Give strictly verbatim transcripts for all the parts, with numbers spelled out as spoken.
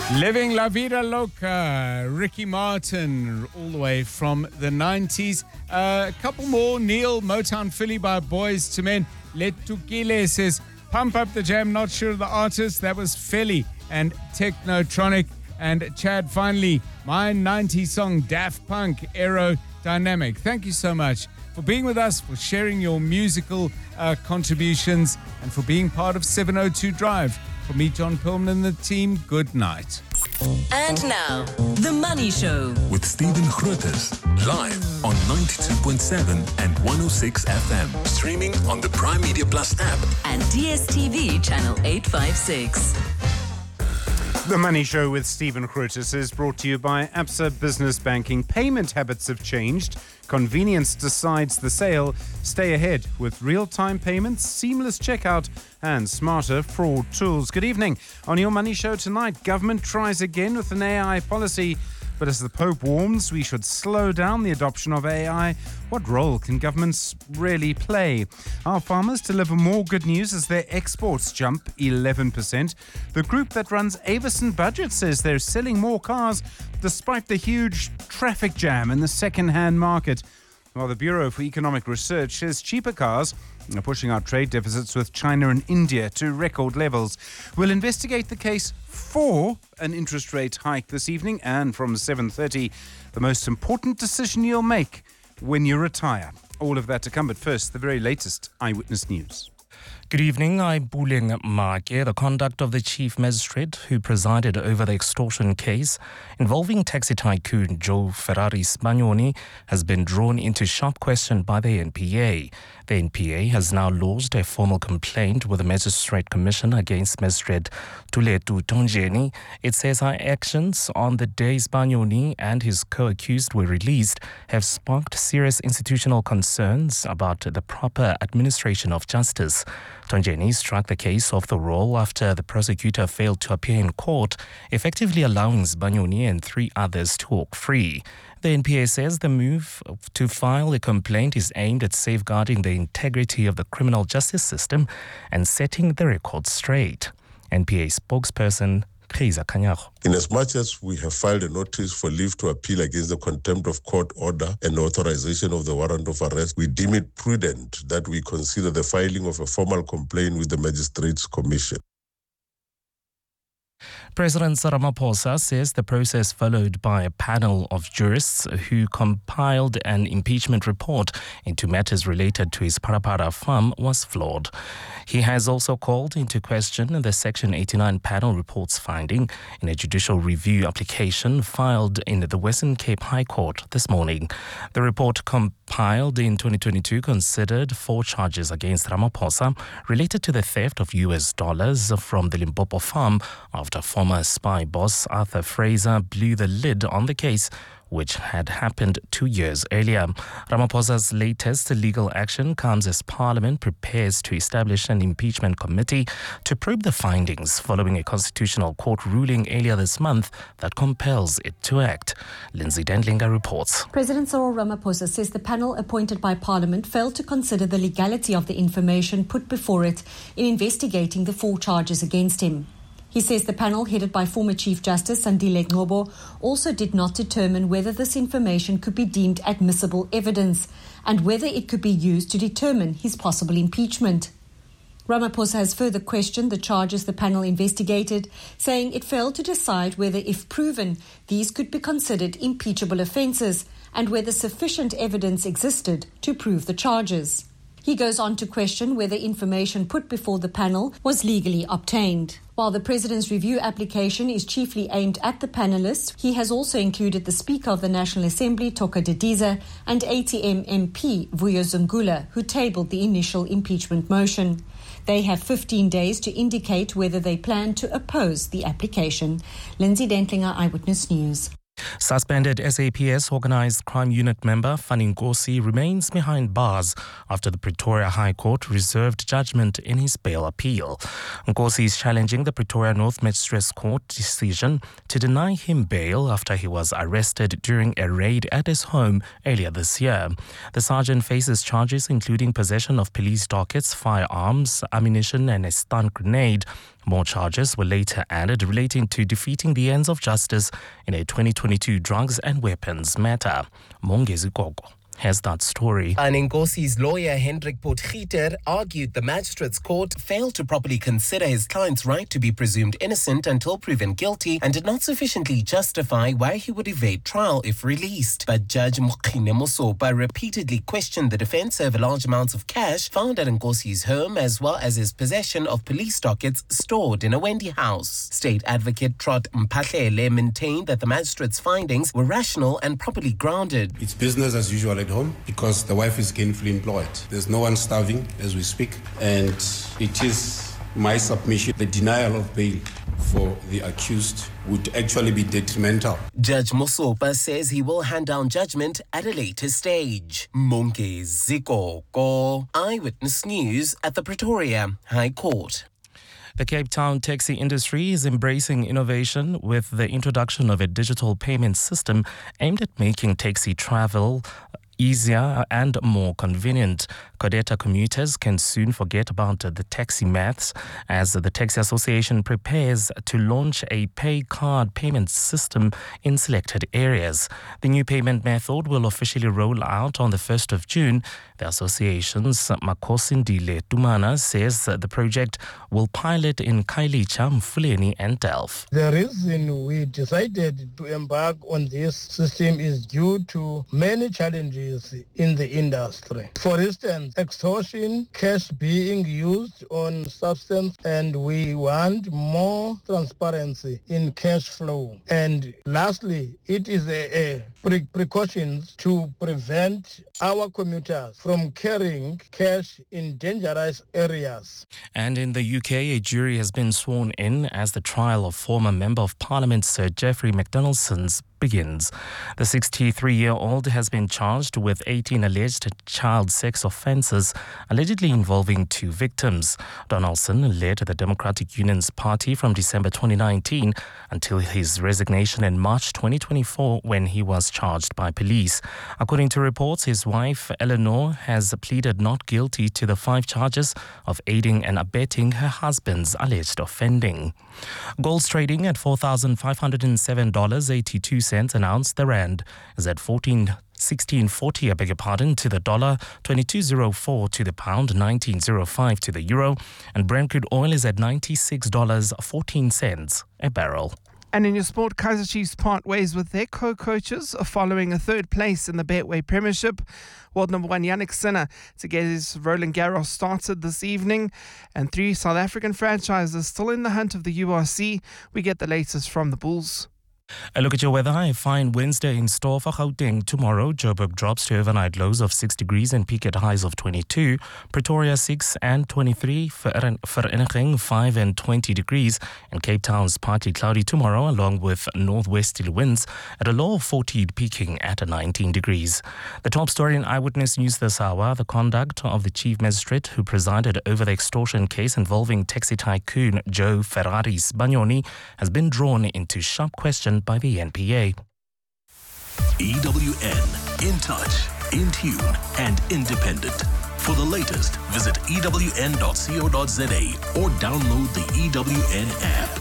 Living La Vida Loca, Ricky Martin, all the way from the nineties. Uh, a couple more, Neil, Motown Philly by Boys to Men. Letukile says, pump up the jam, not sure of the artist. That was Philly and Technotronic. And Chad, finally, my nineties song, Daft Punk, Aerodynamic. Thank you so much for being with us, for sharing your musical uh, contributions, and for being part of seven oh two Drive. For me, John Pillman and the team, good night. And now, The Money Show. With Stephen Grootes, live on ninety-two point seven and one oh six F M. Streaming on the Prime Media Plus app. And D S T V channel eight fifty-six. The Money Show with Stephen Grootes is brought to you by Absa Business Banking. Payment habits have changed. Convenience decides the sale. Stay ahead with real-time payments, seamless checkout, and smarter fraud tools. Good evening. On Your Money Show tonight, government tries again with an A I policy. But as the Pope warns, we should slow down the adoption of A I. What role can governments really play? Our farmers deliver more good news as their exports jump eleven percent. The group that runs Avison Budget says they're selling more cars despite the huge traffic jam in the second-hand market. While the Bureau for Economic Research says cheaper cars are pushing out trade deficits with China and India to record levels. We'll investigate the case for an interest rate hike this evening, and from seven thirty, the most important decision you'll make when you retire. All of that to come, but first, the very latest Eyewitness News. Good evening, I'm Buleng Make. The conduct of the chief magistrate who presided over the extortion case involving taxi tycoon Joe Ferrari Spagnoni has been drawn into sharp question by the N P A. The N P A has now lodged a formal complaint with the Magistrate Commission against Magistrate Tuletu Tonjeni. It says our actions on the day Spagnoni and his co-accused were released have sparked serious institutional concerns about the proper administration of justice. Tonjeni struck the case off the roll after the prosecutor failed to appear in court, effectively allowing Spagnoni and three others to walk free. The N P A says the move to file a complaint is aimed at safeguarding the integrity of the criminal justice system and setting the record straight. N P A spokesperson Kaiza Kanyago. Inasmuch as we have filed a notice for leave to appeal against the contempt of court order and authorization of the warrant of arrest, we deem it prudent that we consider the filing of a formal complaint with the Magistrates Commission. President Ramaphosa says the process followed by a panel of jurists who compiled an impeachment report into matters related to his Parapara farm was flawed. He has also called into question the Section eighty-nine panel report's finding in a judicial review application filed in the Western Cape High Court this morning. The report compiled in twenty twenty-two considered four charges against Ramaphosa related to the theft of U S dollars from the Limpopo farm after former spy boss Arthur Fraser blew the lid on the case, which had happened two years earlier. Ramaphosa's latest legal action comes as Parliament prepares to establish an impeachment committee to probe the findings following a constitutional court ruling earlier this month that compels it to act. Lindsay Dendlinger reports. President Cyril Ramaphosa says the panel appointed by Parliament failed to consider the legality of the information put before it in investigating the four charges against him. He says the panel, headed by former Chief Justice Sandile Ngcobo, also did not determine whether this information could be deemed admissible evidence and whether it could be used to determine his possible impeachment. Ramaphosa has further questioned the charges the panel investigated, saying it failed to decide whether, if proven, these could be considered impeachable offences and whether sufficient evidence existed to prove the charges. He goes on to question whether information put before the panel was legally obtained. While the President's review application is chiefly aimed at the panelists, he has also included the Speaker of the National Assembly, Toka Didiza, and A T M M P, Vuyo Zungula, who tabled the initial impeachment motion. They have fifteen days to indicate whether they plan to oppose the application. Lindsay Dentlinger, Eyewitness News. Suspended S A P S Organised Crime Unit member Fanny Nkosi remains behind bars after the Pretoria High Court reserved judgment in his bail appeal. Nkosi is challenging the Pretoria North Magistrates Court decision to deny him bail after he was arrested during a raid at his home earlier this year. The sergeant faces charges including possession of police dockets, firearms, ammunition and a stun grenade, More charges were later added relating to defeating the ends of justice in a twenty twenty-two drugs and weapons matter. Mongezi Gogo has that story. And Ngosi's lawyer Hendrik Potgieter argued the magistrate's court failed to properly consider his client's right to be presumed innocent until proven guilty and did not sufficiently justify why he would evade trial if released. But Judge Mokhine Mosopa repeatedly questioned the defense over large amounts of cash found at Ngosi's home as well as his possession of police dockets stored in a Wendy house. State Advocate Trot Mphahlele maintained that the magistrate's findings were rational and properly grounded. It's business as usual at home because the wife is gainfully employed. There's no one starving as we speak, and it is my submission the denial of bail for the accused would actually be detrimental. Judge Mosopa says he will hand down judgment at a later stage. Mongezi Gogo, Eyewitness News at the Pretoria High Court. The Cape Town taxi industry is embracing innovation with the introduction of a digital payment system aimed at making taxi travel easier and more convenient. Codeta commuters can soon forget about the taxi maths as the Taxi Association prepares to launch a pay card payment system in selected areas. The new payment method will officially roll out on the first of June. The association's Makosindile Tumana says the project will pilot in Khayelitsha, Mfuleni and Delft. The reason we decided to embark on this system is due to many challenges in the industry. For instance, extortion, cash being used on substance, and we want more transparency in cash flow. And lastly, it is a, a pre- precautions to prevent our commuters from carrying cash in dangerous areas. And in the U K, a jury has been sworn in as the trial of former Member of Parliament Sir Geoffrey McDonaldson begins. The sixty-three-year-old has been charged with eighteen alleged child sex offences, allegedly involving two victims. Donaldson led the Democratic Union's party from December twenty nineteen until his resignation in March twenty twenty-four when he was charged by police. According to reports, his wife Eleanor has pleaded not guilty to the five charges of aiding and abetting her husband's alleged offending. Gold's trading at four thousand five hundred seven dollars and eighty-two cents an ounce. The rand is at fourteen sixteen forty, I beg your pardon, to the dollar, twenty-two oh four to the pound, nineteen oh five to the euro, and Brent crude oil is at ninety-six dollars and fourteen cents a barrel. And in your sport, Kaizer Chiefs part ways with their co-coaches following a third place in the Betway Premiership. World number one Yannick Sinner to get his Roland Garros started this evening. And three South African franchises still in the hunt of the U R C. We get the latest from the Bulls. A look at your weather. A fine Wednesday in store for Gauteng. Tomorrow, Joburg drops to overnight lows of six degrees and peak at highs of twenty-two. Pretoria six and twenty-three. Vereeniging five and twenty degrees. And Cape Town's partly cloudy tomorrow along with northwesterly winds at a low of forty, peaking at nineteen degrees. The top story in Eyewitness News this hour. The conduct of the chief magistrate who presided over the extortion case involving taxi tycoon Joe Ferrari Spagnoni has been drawn into sharp question by the N P A. E W N, in touch, in tune and independent. For the latest, visit e w n dot co dot z a or download the E W N app.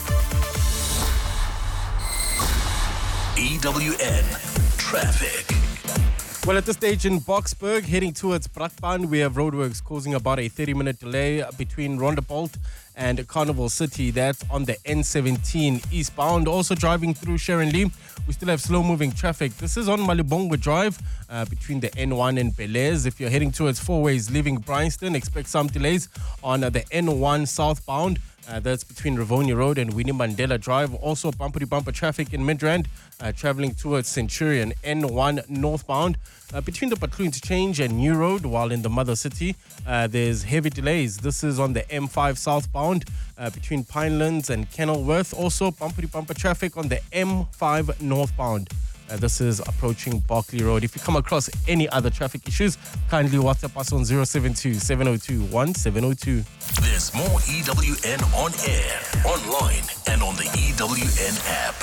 E W N Traffic. Well, at this stage in Boksburg, heading towards Brakpan, we have roadworks causing about a thirty-minute delay between Rondebolt and Carnival City. That's on the N seventeen eastbound. Also driving through Sharon Lee, we still have slow-moving traffic. This is on Malibongwe Drive uh, between the N one and Belez. If you're heading towards Four Ways, leaving Bryanston, expect some delays on uh, the N one southbound. Uh, that's between Rivonia Road and Winnie Mandela Drive. Also bumper-to-bumper traffic in Midrand, uh, traveling towards Centurion, N one northbound. Uh, between the Patlu Interchange and New Road, while in the Mother City, uh, there's heavy delays. This is on the M five southbound uh, between Pinelands and Kenilworth. Also bumper-to-bumper traffic on the M five northbound. Uh, this is approaching Barkley Road. If you come across any other traffic issues, kindly WhatsApp us on zero seven two, seven zero two, one seven zero two. There's more E W N on air, online, and on the E W N app.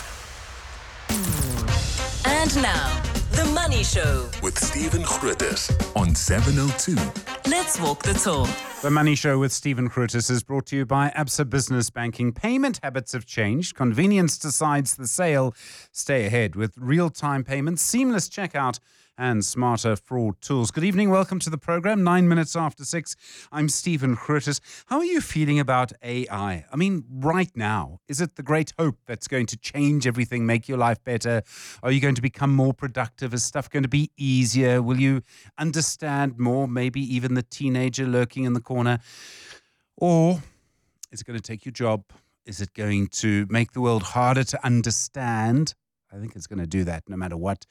And now, The Money Show with Stephen Grootes on seven oh two Let's walk the talk. The Money Show with Stephen Krutis is brought to you by Absa Business Banking. Payment habits have changed. Convenience decides the sale. Stay ahead with real-time payments, seamless checkout, and smarter fraud tools. Good evening. Welcome to the program. Nine minutes after six. I'm Stephen Krutis. How are you feeling about A I? I mean, right now, is it the great hope that's going to change everything, make your life better? Are you going to become more productive? Is stuff going to be easier? Will you understand more? Maybe even the teenager lurking in the corner? Or is it going to take your job? Is it going to make the world harder to understand? I think it's going to do that no matter what.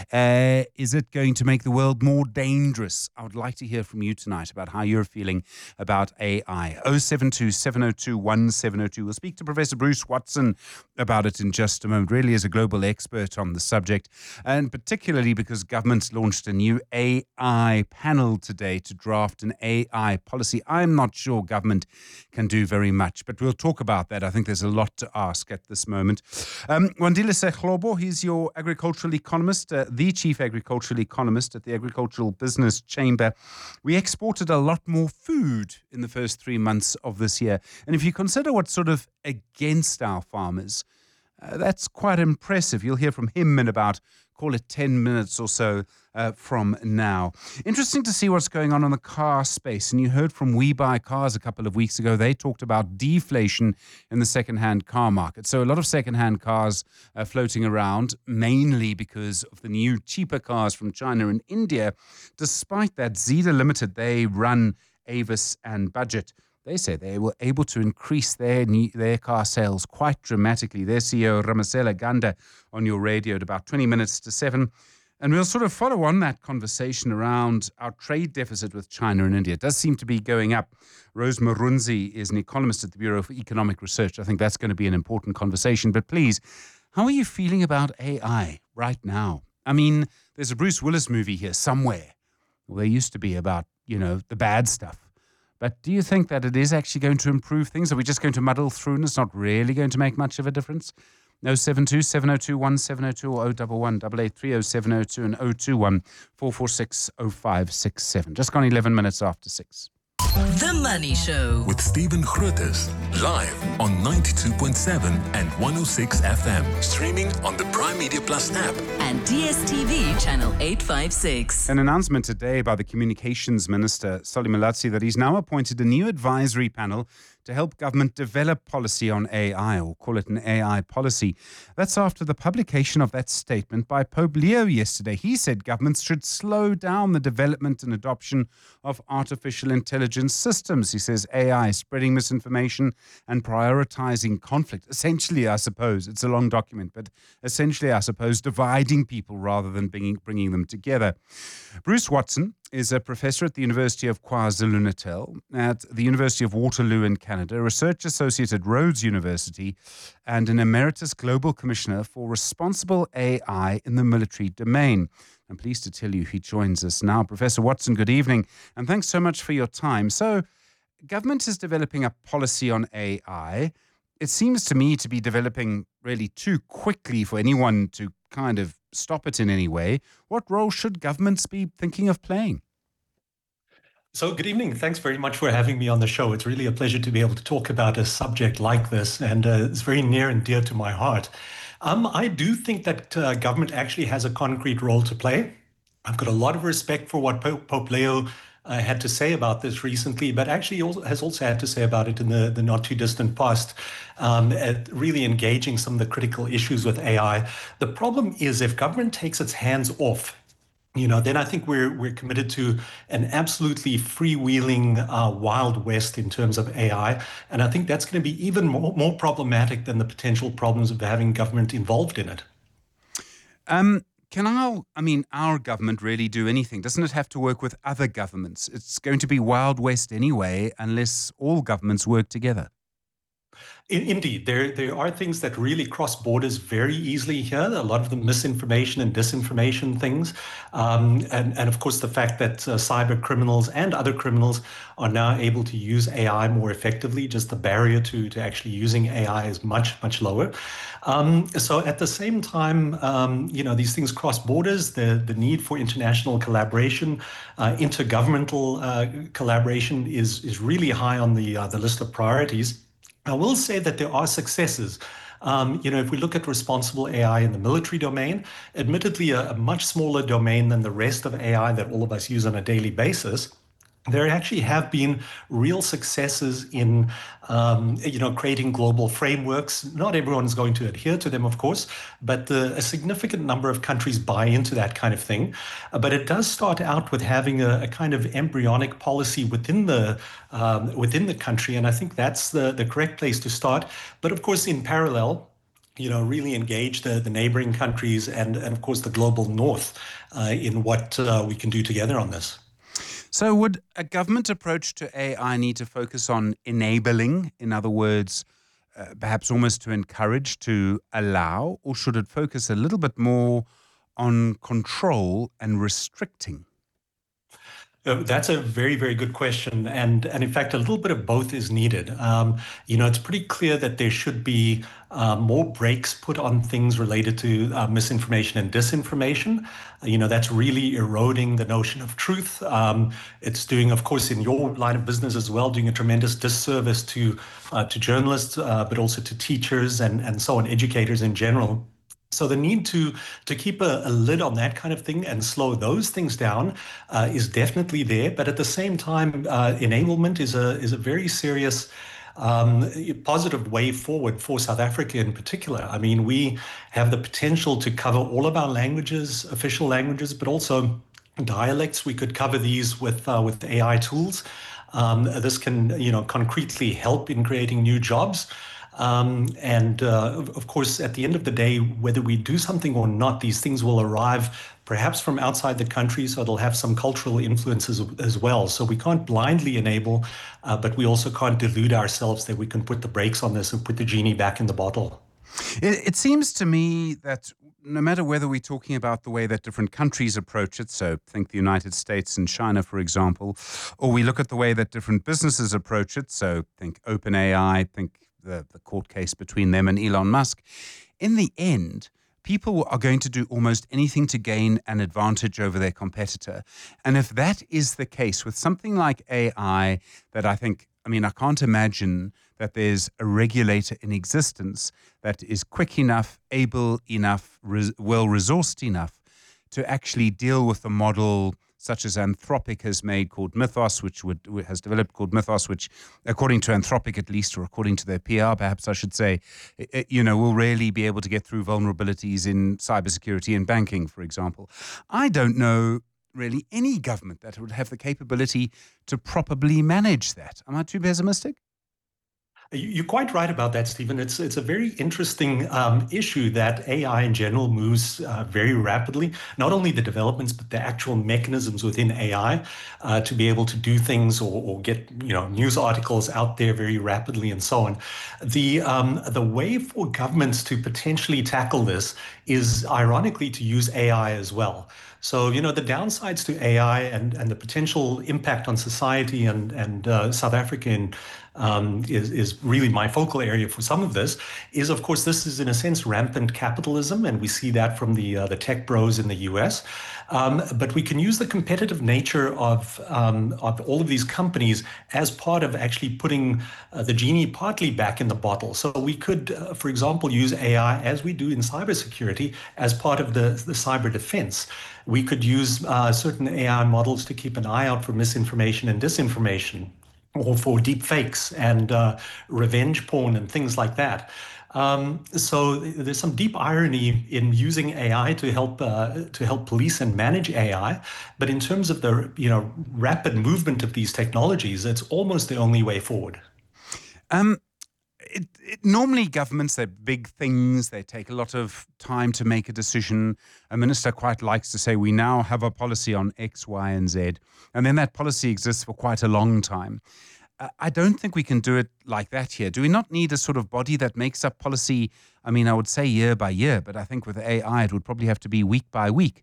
Uh, is it going to make the world more dangerous? I would like to hear from you tonight about how you're feeling about A I. oh seven two, seven oh two, one seven oh two. We'll speak to Professor Bruce Watson about it in just a moment, really as a global expert on the subject, and particularly because government's launched a new A I panel today to draft an A I policy. I'm not sure government can do very much, but we'll talk about that. I think there's a lot to ask at this moment. Um, Wandile Sehlobo, he's your agricultural economist, uh, the chief agricultural economist at the Agricultural Business Chamber. We exported a lot more food in the first three months of this year. And if you consider what's sort of against our farmers, uh, that's quite impressive. You'll hear from him in about, call it ten minutes or so uh, from now. Interesting to see what's going on in the car space. And you heard from We Buy Cars a couple of weeks ago. They talked about deflation in the second-hand car market. So a lot of second-hand cars uh, floating around, mainly because of the new cheaper cars from China and India. Despite that, Zeda Limited, they run Avis and Budget. They say they were able to increase their their car sales quite dramatically. Their C E O, Ramasela Ganda, on your radio at about twenty minutes to seven. And we'll sort of follow on that conversation around our trade deficit with China and India. It does seem to be going up. Rose Marunzi is an economist at the Bureau for Economic Research. I think that's going to be an important conversation. But please, how are you feeling about A I right now? I mean, there's a Bruce Willis movie here somewhere. Well, there used to be about, you know, the bad stuff. But do you think that it is actually going to improve things? Are we just going to muddle through and it's not really going to make much of a difference? oh seven two, seven oh two, one seven oh two or oh one one, eight eight three, oh seven oh two and oh two one, four four six, oh five six seven. Just gone eleven minutes after six. The Money Show with Stephen Krutis, live on ninety-two point seven and one oh six F M, streaming on the Prime Media Plus app and D S T V channel eight five six. An announcement today by the Communications Minister, Solly Malatsi, that he's now appointed a new advisory panel to help government develop policy on A I, or call it an A I policy. That's after the publication of that statement by Pope Leo yesterday. He said governments should slow down the development and adoption of artificial intelligence systems. He says A I spreading misinformation and prioritizing conflict. Essentially, I suppose, it's a long document, but essentially, I suppose, dividing people rather than bringing, bringing them together. Bruce Watson is a professor at the University of KwaZulu-Natal, at the University of Waterloo in Canada, a research associate at Rhodes University, and an emeritus global commissioner for responsible A I in the military domain. I'm pleased to tell you he joins us now. Professor Watson, good evening, and thanks so much for your time. So, government is developing a policy on A I. It seems to me to be developing really too quickly for anyone to kind of stop it in any way. What role should governments be thinking of playing? So good evening. Thanks very much for having me on the show. It's really a pleasure to be able to talk about a subject like this, and uh, it's very near and dear to my heart. Um, I do think that uh, government actually has a concrete role to play. I've got a lot of respect for what Pope, Pope Leo uh, had to say about this recently, but actually also has also had to say about it in the, the not too distant past, um, at really engaging some of the critical issues with A I. The problem is if government takes its hands off, you know, then I think we're we're committed to an absolutely freewheeling uh, Wild West in terms of A I. And I think that's going to be even more, more problematic than the potential problems of having government involved in it. Um, can our, I mean, our government really do anything? Doesn't it have to work with other governments? It's going to be Wild West anyway, unless all governments work together. In, indeed, there there are things that really cross borders very easily here. A lot of the misinformation and disinformation things, um, and and of course the fact that uh, cyber criminals and other criminals are now able to use A I more effectively. Just the barrier to to actually using A I is much much lower. Um, so at the same time, um, you know, these things cross borders. The the need for international collaboration, uh, intergovernmental uh, collaboration is is really high on the uh, the list of priorities. I will say that there are successes. Um, you know, if we look at responsible A I in the military domain, admittedly a, a much smaller domain than the rest of A I that all of us use on a daily basis, there actually have been real successes in, um, you know, creating global frameworks. Not everyone is going to adhere to them, of course, but the, a significant number of countries buy into that kind of thing. Uh, but it does start out with having a, a kind of embryonic policy within the um, within the country, and I think that's the the correct place to start. But of course, in parallel, you know, really engage the, the neighboring countries and, and of course the global north uh, in what uh, we can do together on this. So would a government approach to A I need to focus on enabling, in other words, uh, perhaps almost to encourage, to allow, or should it focus a little bit more on control and restricting? Uh, That's a very, very good question. And, and in fact, a little bit of both is needed. Um, you know, it's pretty clear that there should be uh, more brakes put on things related to uh, misinformation and disinformation. Uh, you know, that's really eroding the notion of truth. Um, it's doing, of course, in your line of business as well, doing a tremendous disservice to uh, to journalists, uh, but also to teachers and, and so on, educators in general. So the need to to keep a, a lid on that kind of thing and slow those things down uh, is definitely there. But at the same time, uh, enablement is a is a very serious um, positive way forward for South Africa in particular. I mean, we have the potential to cover all of our languages, official languages, but also dialects. We could cover these with uh, with A I tools. Um, this can, you know, concretely help in creating new jobs. Um, and uh, of course, at the end of the day, whether we do something or not, these things will arrive perhaps from outside the country, so they'll have some cultural influences as well. So we can't blindly enable, uh, but we also can't delude ourselves that we can put the brakes on this and put the genie back in the bottle. It, it seems to me that no matter whether we're talking about the way that different countries approach it, so think the United States and China, for example, or we look at the way that different businesses approach it, so think OpenAI, think The, the court case between them and Elon Musk. In the end, people are going to do almost anything to gain an advantage over their competitor. And if that is the case with something like A I, that I think, I mean, I can't imagine that there's a regulator in existence that is quick enough, able enough, res- well-resourced enough to actually deal with the model such as Anthropic has made called Mythos, which would, has developed called Mythos, which, according to Anthropic at least, or according to their P R, perhaps I should say, it, you know, will really be able to get through vulnerabilities in cybersecurity and banking, for example. I don't know really any government that would have the capability to properly manage that. Am I too pessimistic? You're quite right about that, Stephen. It's it's a very interesting um, issue that A I in general moves uh, very rapidly. Not only the developments, but the actual mechanisms within A I uh, to be able to do things or, or get you know news articles out there very rapidly and so on. The um, the way for governments to potentially tackle this is ironically to use A I as well. So, you know, the downsides to A I and, and the potential impact on society and, and uh, South Africa in, um, is, is really my focal area for some of this, is, of course, this is in a sense rampant capitalism, and we see that from the, uh, the tech bros in the U S. Um, but we can use the competitive nature of, um, of all of these companies as part of actually putting uh, the genie partly back in the bottle. So we could, uh, for example, use A I as we do in cybersecurity as part of the, the cyber defense. We could use uh, certain A I models to keep an eye out for misinformation and disinformation, or for deep fakes and uh, revenge porn and things like that. Um, so there's some deep irony in using A I to help uh, to help police and manage A I, but in terms of the you know rapid movement of these technologies, it's almost the only way forward. Um. It, it, normally governments, they're big things, they take a lot of time to make a decision. A minister quite likes to say, we now have a policy on X, Y, and Z. And then that policy exists for quite a long time. uh, I don't think we can do it like that here. Do we not need a sort of body that makes up policy? I mean, I would say year by year, but I think with A I, it would probably have to be week by week.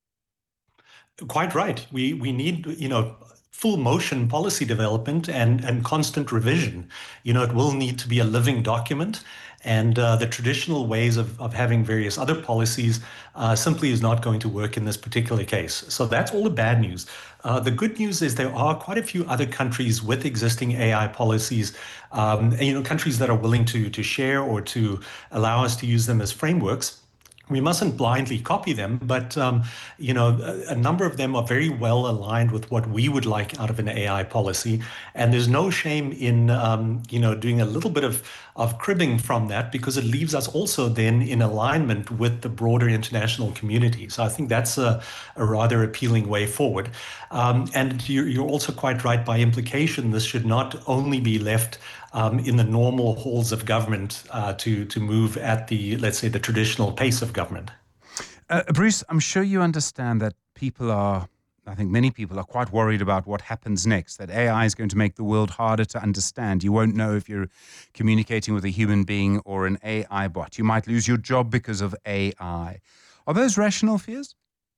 Quite right. We we need, you know, full motion policy development and, and constant revision. You know, it will need to be a living document, and uh, the traditional ways of, of having various other policies uh, simply is not going to work in this particular case. So that's all the bad news. Uh, the good news is there are quite a few other countries with existing A I policies, um, and, you know, countries that are willing to, to share or to allow us to use them as frameworks. We mustn't blindly copy them, but um, you know, a, a number of them are very well aligned with what we would like out of an A I policy, and there's no shame in um, you know, doing a little bit of of cribbing from that, because it leaves us also then in alignment with the broader international community. So I think that's a, a rather appealing way forward. Um, and you're, you're also quite right. By implication, this should not only be left Um, in the normal halls of government uh, to to move at the, let's say, the traditional pace of government. Uh, Bruce, I'm sure you understand that people are, I think many people are quite worried about what happens next, that A I is going to make the world harder to understand. You won't know if you're communicating with a human being or an A I bot. You might lose your job because of A I. Are those rational fears?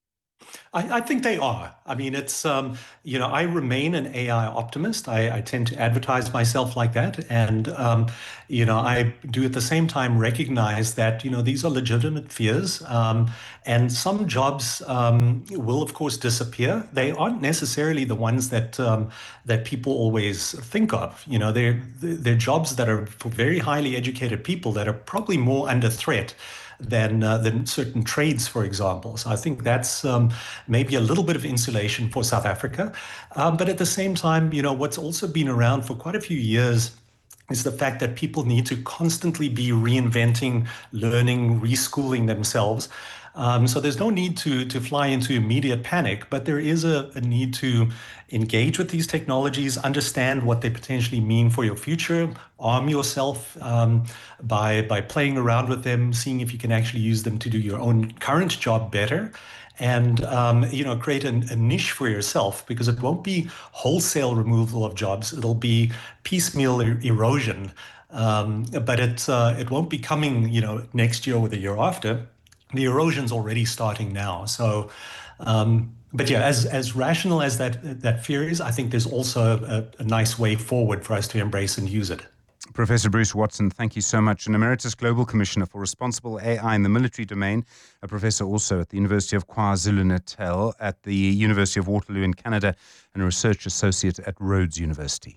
I, I think they are. I mean, it's, um, you know, I remain an A I optimist. I, I tend to advertise myself like that. And, um, you know, I do at the same time recognize that, you know, these are legitimate fears. Um, and some jobs um, will, of course, disappear. They aren't necessarily the ones that um, that people always think of. You know, they're, they're jobs that are for very highly educated people that are probably more under threat than uh, than certain trades, for example. So I think that's um, maybe a little bit of insulation for South Africa. Um, but at the same time, you know, what's also been around for quite a few years is the fact that people need to constantly be reinventing, learning, reschooling themselves. Um, so there's no need to to fly into immediate panic, but there is a, a need to engage with these technologies, understand what they potentially mean for your future, arm yourself um, by by playing around with them, seeing if you can actually use them to do your own current job better, and um, you know, create an, a niche for yourself, because it won't be wholesale removal of jobs; it'll be piecemeal er- erosion. Um, but it uh, it won't be coming, you know, next year or the year after. The erosion's already starting now. So, um, but yeah, as as rational as that that fear is, I think there's also a, a nice way forward for us to embrace and use it. Professor Bruce Watson, thank you so much. An Emeritus Global Commissioner for Responsible A I in the Military Domain, a professor also at the University of KwaZulu-Natal, at the University of Waterloo in Canada, and a research associate at Rhodes University.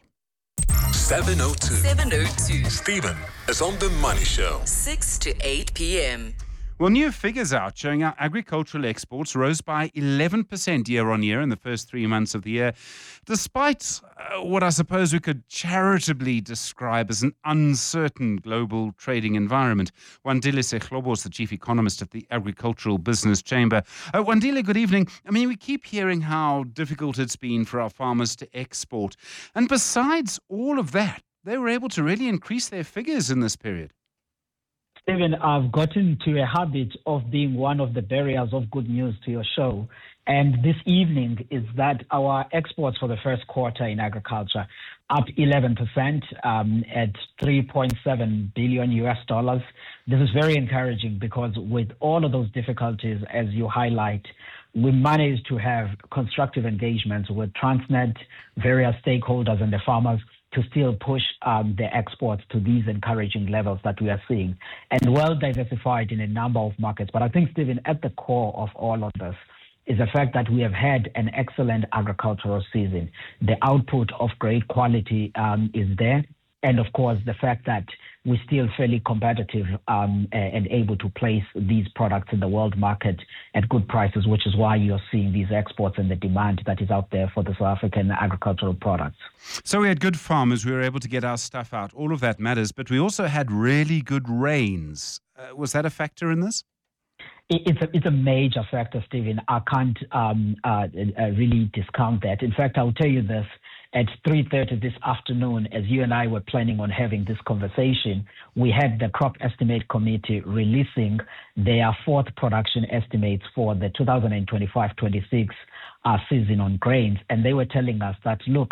seven oh two. seven oh two. Stephen is on The Money Show. six to eight p.m. Well, new figures out showing our agricultural exports rose by eleven percent year on year in the first three months of the year, despite uh, what I suppose we could charitably describe as an uncertain global trading environment. Wandile Sehlobo is the chief economist at the Agricultural Business Chamber. Uh, Wandile, good evening. I mean, we keep hearing how difficult it's been for our farmers to export. And besides all of that, they were able to really increase their figures in this period. Stephen, I've gotten to a habit of being one of the bearers of good news to your show. And this evening is that our exports for the first quarter in agriculture up eleven percent um, at three point seven billion U S dollars. This is very encouraging because with all of those difficulties, as you highlight, we managed to have constructive engagements with Transnet, various stakeholders and the farmers to still push um, the exports to these encouraging levels that we are seeing, and well diversified in a number of markets. But I think, Stephen, at the core of all of this is the fact that we have had an excellent agricultural season. The output of great quality um, is there. And of course, the fact that we're still fairly competitive um, and able to place these products in the world market at good prices, which is why you're seeing these exports and the demand that is out there for the South African agricultural products. So we had good farmers, we were able to get our stuff out. All of that matters, but we also had really good rains. Uh, was that a factor in this? It's a, it's a major factor, Stephen. I can't um, uh, uh, really discount that. In fact, I'll tell you this. At three thirty this afternoon, as you and I were planning on having this conversation, we had the Crop Estimate Committee releasing their fourth production estimates for the two thousand twenty-five twenty-six uh, season on grains. And they were telling us that, look,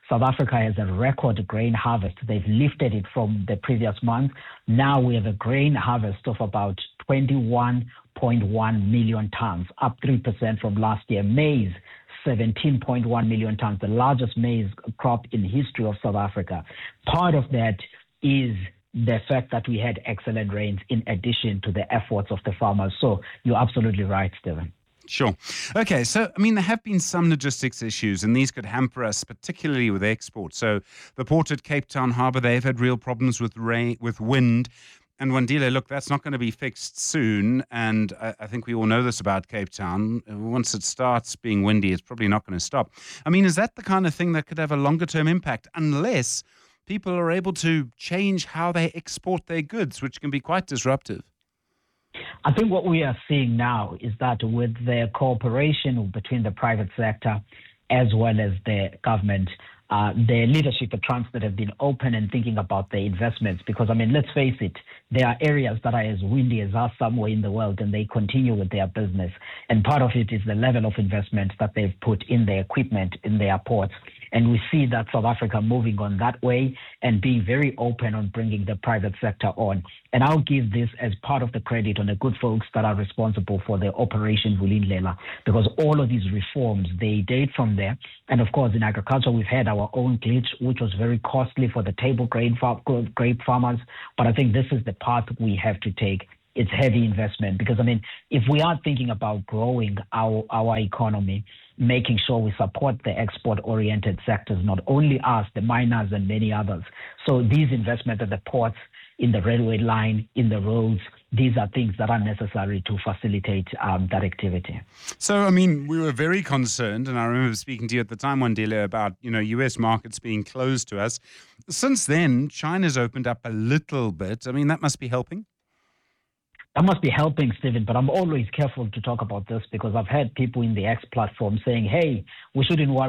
South Africa has a record grain harvest. They've lifted it from the previous month. Now we have a grain harvest of about twenty-one point one million tons, up three percent from last year. Maize, seventeen point one million tons, the largest maize crop in the history of South Africa. Part of that is the fact that we had excellent rains in addition to the efforts of the farmers. So you're absolutely right, Stephen. Sure. Okay, so, I mean, there have been some logistics issues, and these could hamper us, particularly with exports. So the port at Cape Town Harbour, they've had real problems with rain, with wind. And Wandile, look, that's not going to be fixed soon. And I, I think we all know this about Cape Town. Once it starts being windy, it's probably not going to stop. I mean, is that the kind of thing that could have a longer-term impact, unless people are able to change how they export their goods, which can be quite disruptive? I think what we are seeing now is that with the cooperation between the private sector as well as the government, uh, the leadership at Transnet have been open and thinking about the investments because, I mean, let's face it, there are areas that are as windy as us somewhere in the world and they continue with their business. And part of it is the level of investment that they've put in their equipment in their ports. And we see that South Africa moving on that way and being very open on bringing the private sector on. And I'll give this as part of the credit on the good folks that are responsible for the operation within Lela, because all of these reforms, they date from there. And of course, in agriculture, we've had our own glitch, which was very costly for the table grape, far- grape farmers. But I think this is the path we have to take. It's heavy investment because, I mean, if we are thinking about growing our, our economy, making sure we support the export-oriented sectors, not only us, the miners and many others. So these investments at the ports, in the railway line, in the roads, these are things that are necessary to facilitate um, that activity. So, I mean, we were very concerned, and I remember speaking to you at the time, Wandile, about, you know, U S markets being closed to us. Since then, China's opened up a little bit. I mean, that must be helping. That must be helping, Stephen, but I'm always careful to talk about this because I've had people in the X platform saying, hey, we shouldn't worry